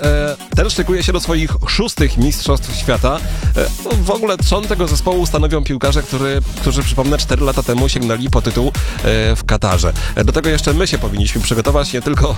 ten szykuje się do swoich 6. Mistrzostw Świata. W ogóle trzon tego zespołu stanowią piłkarze, którzy przypomnę 4 lata temu sięgnęli po tytuł w Katarze. Do tego jeszcze my się powinniśmy przygotować, nie tylko